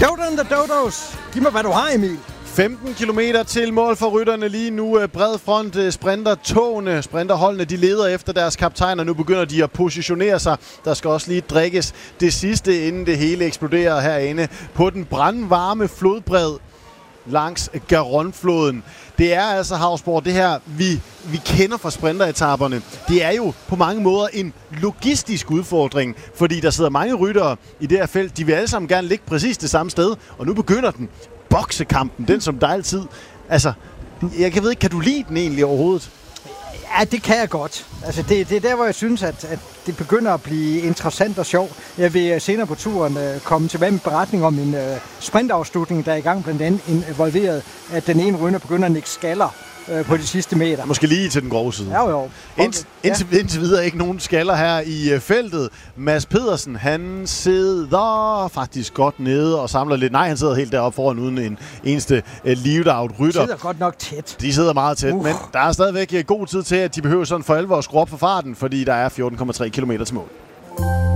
Dodo and the Dodos. Giv mig, hvad du har, Emil. 15 kilometer til mål for rytterne lige nu. Bred front, sprinterholdene, de leder efter deres kaptajner. Nu begynder de at positionere sig. Der skal også lige drikkes det sidste, inden det hele eksploderer herinde på den brandvarme flodbred langs Garonne-floden. Det er altså, Hausborg, det her, vi kender fra sprinteretaperne. Det er jo på mange måder en logistisk udfordring, fordi der sidder mange ryttere i det her felt. De vil alle sammen gerne ligge præcis det samme sted, og nu begynder den. Boksekampen, den som der altid. Altså, jeg ved ikke, kan du lide den egentlig overhovedet? Ja, det kan jeg godt. Altså, det er der, hvor jeg synes, at det begynder at blive interessant og sjovt. Jeg vil senere på turen komme tilbage med en beretning om en sprintafslutning, der er i gang, blandt andet involveret, at den ene rytter begynder at nikke skaller på de sidste meter. Måske lige til den grove side. Jo. Indtil videre ikke nogen skaller her i feltet. Mads Pedersen, han sidder faktisk godt nede og samler lidt. Nej, han sidder helt deroppe foran uden en eneste lead-out rytter. De sidder godt nok tæt. De sidder meget tæt, men der er stadigvæk god tid til, at de behøver sådan for alvor at skrue op for farten, fordi der er 14,3 km til mål.